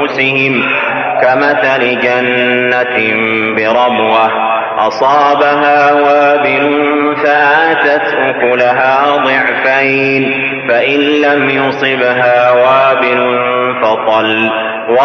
أنفسهم كمثل جنة بربوة أصابها وابل فآتت أكلها ضعفين فإن لم يصبها وابل فطل